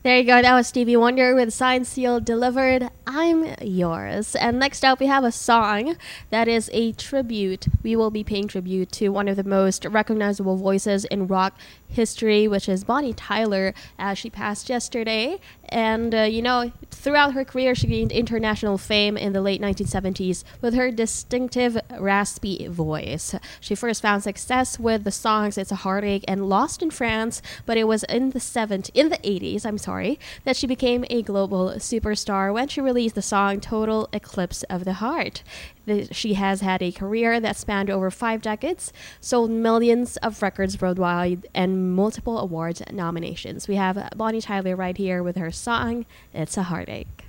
There you go. That was Stevie Wonder with Signed, Sealed, Delivered. I'm yours. And next up, we have a song that is a tribute. We will be paying tribute to one of the most recognizable voices in rock history, which is Bonnie Tyler, as she passed yesterday. And, throughout her career, she gained international fame in the late 1970s with her distinctive, raspy voice. She first found success with the songs It's a Heartache and Lost in France, but it was in the 80s, that she became a global superstar when she released the song Total Eclipse of the Heart. She has had a career that spanned over 5 decades, sold millions of records worldwide, and multiple awards nominations. We have Bonnie Tyler right here with her song, It's a Heartache.